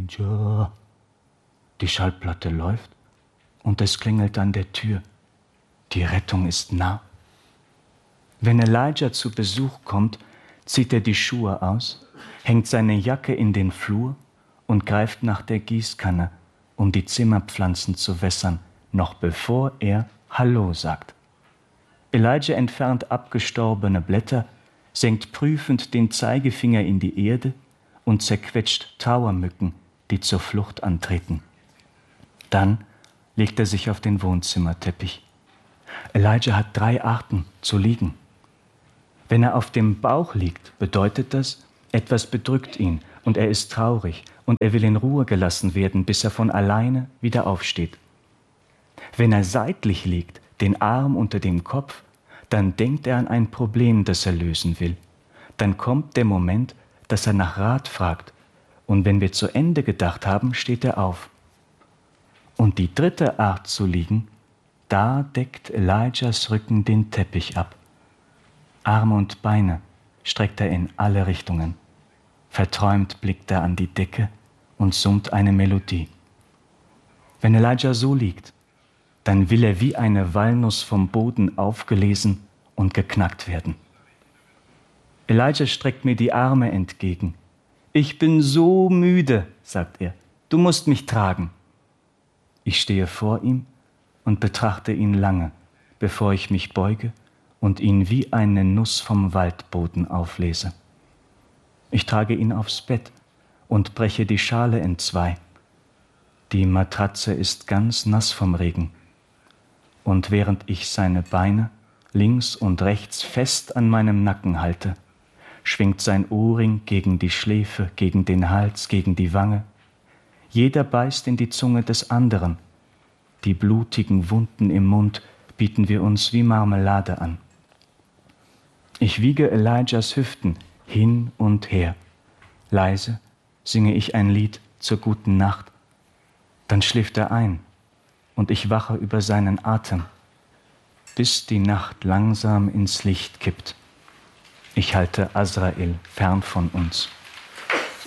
Elijah. Die Schallplatte läuft und es klingelt an der Tür. Die Rettung ist nah. Wenn Elijah zu Besuch kommt, zieht er die Schuhe aus, hängt seine Jacke in den Flur und greift nach der Gießkanne, um die Zimmerpflanzen zu wässern, noch bevor er Hallo sagt. Elijah entfernt abgestorbene Blätter, senkt prüfend den Zeigefinger in die Erde und zerquetscht Trauermücken, die zur Flucht antreten. Dann legt er sich auf den Wohnzimmerteppich. Elijah hat 3 Arten zu liegen. Wenn er auf dem Bauch liegt, bedeutet das, etwas bedrückt ihn und er ist traurig und er will in Ruhe gelassen werden, bis er von alleine wieder aufsteht. Wenn er seitlich liegt, den Arm unter dem Kopf, dann denkt er an ein Problem, das er lösen will. Dann kommt der Moment, dass er nach Rat fragt. Und wenn wir zu Ende gedacht haben, steht er auf. Und die 3. Art zu liegen, da deckt Elijahs Rücken den Teppich ab. Arme und Beine streckt er in alle Richtungen. Verträumt blickt er an die Decke und summt eine Melodie. Wenn Elijah so liegt, dann will er wie eine Walnuss vom Boden aufgelesen und geknackt werden. Elijah streckt mir die Arme entgegen. Ich bin so müde, sagt er, du musst mich tragen. Ich stehe vor ihm und betrachte ihn lange, bevor ich mich beuge und ihn wie eine Nuss vom Waldboden auflese. Ich trage ihn aufs Bett und breche die Schale entzwei. Die Matratze ist ganz nass vom Regen. Und während ich seine Beine links und rechts fest an meinem Nacken halte, schwingt sein Ohrring gegen die Schläfe, gegen den Hals, gegen die Wange. Jeder beißt in die Zunge des anderen. Die blutigen Wunden im Mund bieten wir uns wie Marmelade an. Ich wiege Elijahs Hüften hin und her. Leise singe ich ein Lied zur guten Nacht. Dann schläft er ein und ich wache über seinen Atem, bis die Nacht langsam ins Licht kippt. Ich halte Azrael fern von uns.